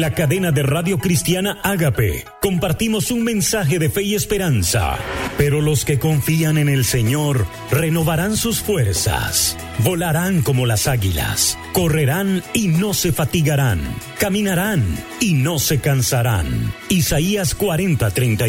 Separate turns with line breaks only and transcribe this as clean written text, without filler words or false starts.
La cadena de radio cristiana Ágape. Compartimos un mensaje de fe y esperanza. Pero los que confían en el Señor renovarán sus fuerzas. Volarán como las águilas. Correrán y no se fatigarán. Caminarán y no se cansarán. Isaías 40:31.